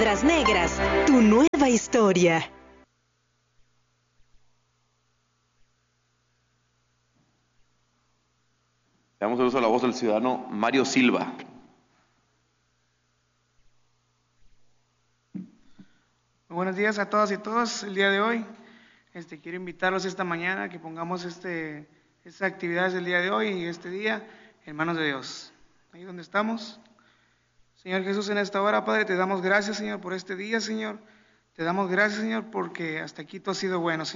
Piedras Negras, tu nueva historia. Damos el uso a la voz del ciudadano Mario Silva. Muy buenos días a todas y todos. El día de hoy quiero invitarlos esta mañana a que pongamos estas actividades del día de hoy y este día en manos de Dios. Ahí donde estamos. Señor Jesús, en esta hora, Padre, te damos gracias, Señor, por este día, Señor. Te damos gracias, Señor, porque hasta aquí tú has sido bueno, Señor.